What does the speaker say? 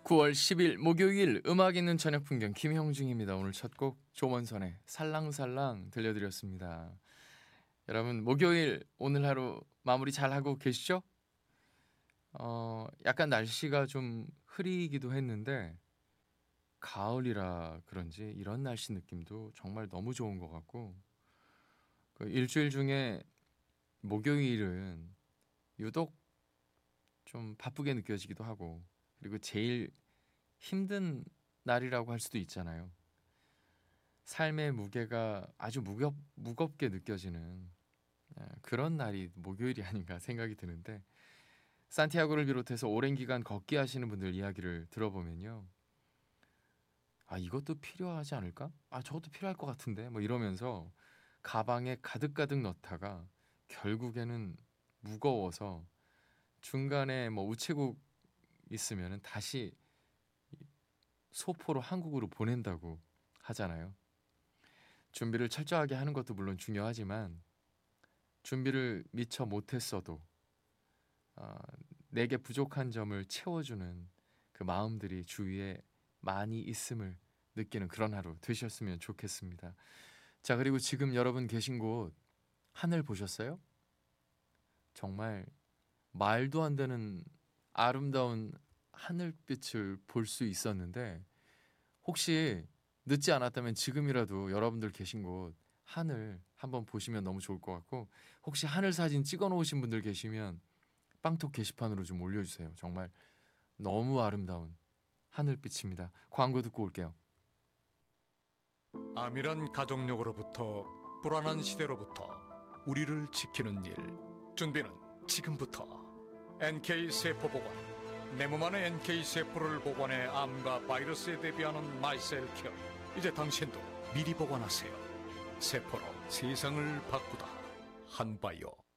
9월 10일 목요일 음악 있는 저녁 풍경 김형중입니다. 오늘 첫 곡 조원선의 살랑살랑 들려드렸습니다. 여러분 목요일 오늘 하루 마무리 잘하고 계시죠? 약간 날씨가 좀 흐리기도 했는데 가을이라 그런지 이런 날씨 느낌도 정말 너무 좋은 것 같고 그 일주일 중에 목요일은 유독 좀 바쁘게 느껴지기도 하고 그리고 제일 힘든 날이라고 할 수도 있잖아요. 삶의 무게가 아주 무겁게 느껴지는 그런 날이 목요일이 아닌가 생각이 드는데 산티아고를 비롯해서 오랜 기간 걷기 하시는 분들 이야기를 들어보면요. 아, 이것도 필요하지 않을까? 아, 저것도 필요할 것 같은데 뭐 이러면서 가방에 가득가득 넣다가 결국에는 무거워서 중간에 뭐 우체국 있으면은 다시 소포로 한국으로 보낸다고 하잖아요. 준비를 철저하게 하는 것도 물론 중요하지만 준비를 미처 못했어도 어, 내게 부족한 점을 채워주는 그 마음들이 주위에 많이 있음을 느끼는 그런 하루 되셨으면 좋겠습니다. 자, 그리고 지금 여러분 계신 곳 하늘 보셨어요? 정말 말도 안 되는 아름다운 하늘빛을 볼 수 있었는데 혹시 늦지 않았다면 지금이라도 여러분들 계신 곳 하늘 한번 보시면 너무 좋을 것 같고 혹시 하늘 사진 찍어 놓으신 분들 계시면 빵톡 게시판으로 좀 올려주세요. 정말 너무 아름다운 하늘빛입니다. 광고 듣고 올게요. 암이란 가족력으로부터 불안한 시대로부터 우리를 지키는 일 준비는 지금부터 NK세포보관 내 몸 안의 NK세포를 보관해 암과 바이러스에 대비하는 마이셀케어 이제 당신도 미리 보관하세요. 세포로 세상을 바꾸다 한바이오